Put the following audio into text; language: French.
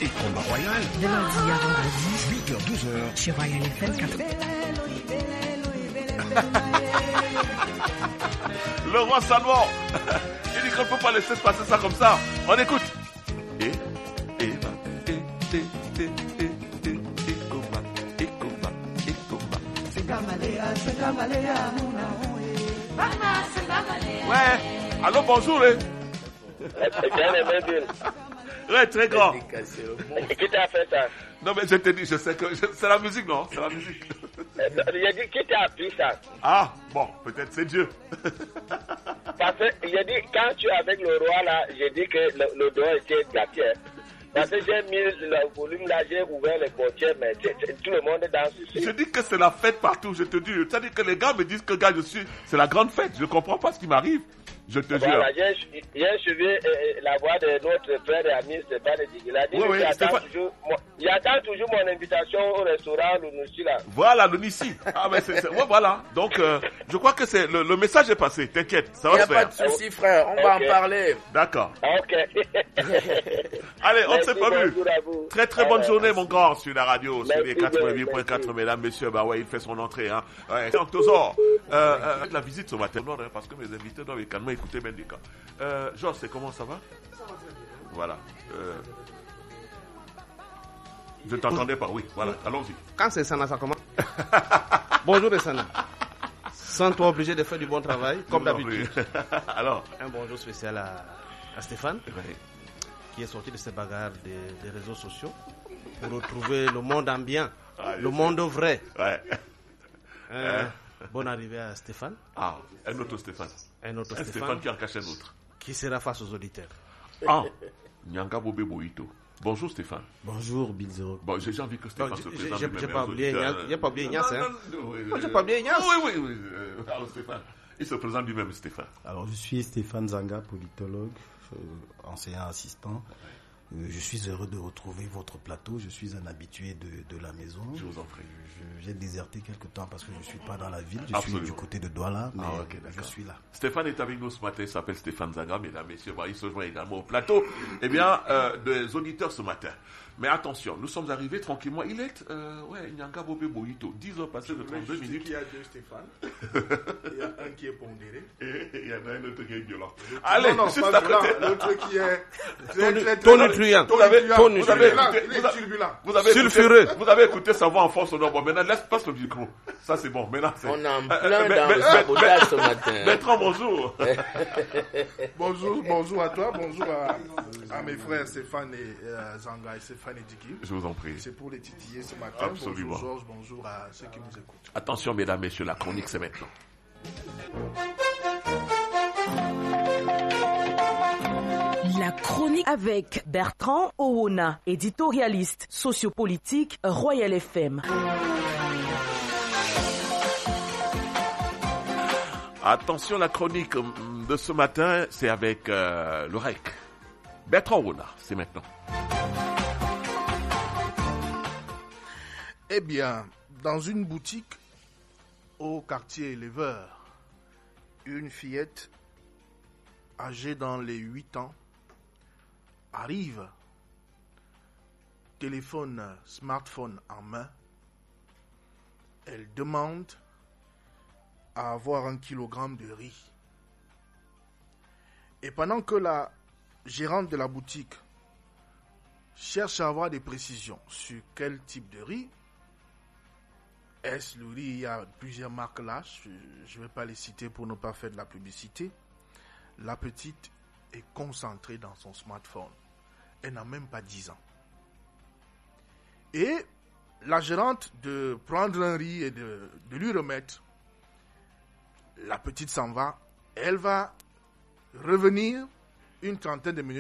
et Combat Royal. De lundi à vendredi, 8h-12h. sur Royal FM 80. Le roi Salomon, il dit qu'on ne peut pas laisser se passer ça comme ça. On écoute. Ouais, allô, bonjour. Ouais, très grand. Qui t'a fait ça? Non, mais je te dis, je sais que c'est la musique, non? C'est la musique. J'ai dit, qui t'a appris ça? Ah, bon, peut-être c'est Dieu. Parce que j'ai dit, quand tu es avec le roi là, j'ai dit que le doigt était gâté. Parce que j'ai mis le volume là, j'ai ouvert les portières, mais tout le monde danse ici. Je dis que c'est la fête partout, je te dis. C'est-à-dire que les gars me disent que, gars, c'est la grande fête. Je ne comprends pas ce qui m'arrive. Je te jure. Voilà, j'ai suivi la voix de notre frère et ami Stéphane Djigui. Il a dit il attend toujours mon invitation au restaurant Lounouchi là. Voilà, Lounouchi. Ah, mais ouais, voilà. Donc, je crois que le message est passé. T'inquiète, ça va se faire. Il n'y a pas de souci, frère. On va en parler. D'accord. Ok. Allez, on ne s'est pas vu. Très, très bonne journée, merci. mon grand, sur la radio, sur les 88.4, mesdames, messieurs. Bah ouais, il fait son entrée, hein. Ouais, Octosor. La visite ce matin, non, parce que mes invités doivent calmer, écouter Mendika. Georges, c'est comment ça va? Ça va très bien. Voilà. Je t'entendais pas, oui. Voilà, allons-y. Quand c'est Sana, ça commence. Bonjour, Sana. Sans toi obligé de faire du bon travail, comme d'habitude. Alors. Un bonjour spécial à Stéphane, qui est sorti de ses bagarres des réseaux sociaux pour retrouver le monde ambiant, le monde vrai. Ouais. Bonne arrivée à Stéphane. Ah, un autre Stéphane. Un autre Stéphane qui en cache un autre. Qui sera face aux auditeurs. Ah, Nyanga Bobé Boito. Bonjour Stéphane. Bonjour Bilzero. Bon, j'ai envie que Stéphane se présente. J'ai pas oublié Ignace. J'ai pas oublié Ignace. Oui. Alors Stéphane, il se présente lui-même Stéphane. Alors je suis Stéphane Zanga, politologue, enseignant assistant. Je suis heureux de retrouver votre plateau. Je suis un habitué de la maison. Je vous en prie. J'ai déserté quelque temps parce que je ne suis pas dans la ville. Je suis du côté de Douala, mais je suis là. Stéphane est avec nous ce matin. Il s'appelle Stéphane Zaga, mesdames, messieurs. Il se joint également au plateau. Eh bien, des auditeurs ce matin. Mais attention, nous sommes arrivés tranquillement. Il est, Nyanga Bobé Boito. 10 heures passées de 32 minutes. Il y a deux Stéphane. Il y a un qui est pondéré. Et il y en a un autre qui est violent. Allez, non, juste à côté. L'autre qui est tonitruant. Vous avez écouté sa voix en force sonore. Bon, maintenant, laisse passer le micro. Ça, c'est bon. Maintenant, c'est... On est en plein dans le sabotage ce matin. Bertrand, bonjour. Bonjour à toi. Bonjour à mes frères Stéphane et Zanga et Stéphane et Djigui. Je vous en prie. C'est pour les titiller ce matin. Absolument. Bonjour Georges, bonjour à ceux qui nous écoutent. Attention, mesdames, messieurs, la chronique, c'est maintenant. La chronique avec Bertrand Owona, éditorialiste, sociopolitique, Royal FM. Attention, la chronique de ce matin, c'est avec le REC. Bertrand Owona, c'est maintenant. Eh bien, dans une boutique au quartier Éleveur, une fillette âgée dans les 8 ans arrive, smartphone en main. Elle demande à avoir 1 kilogramme de riz. Et pendant que la gérante de la boutique cherche à avoir des précisions sur quel type de riz, est-ce le riz, il y a plusieurs marques là, je ne vais pas les citer pour ne pas faire de la publicité. La petite est concentrée dans son smartphone. Elle n'a même pas 10 ans. Et la gérante de prendre un riz et de lui remettre, la petite s'en va. Elle va revenir une trentaine de minutes